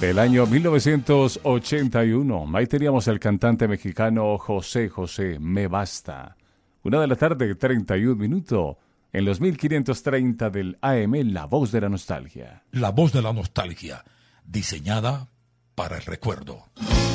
del año 1981. Ahí teníamos el cantante mexicano José José, Me Basta. 1 de la tarde, 31 minutos, en los 1530 del AM, La Voz de la Nostalgia. La Voz de la Nostalgia, diseñada para el recuerdo.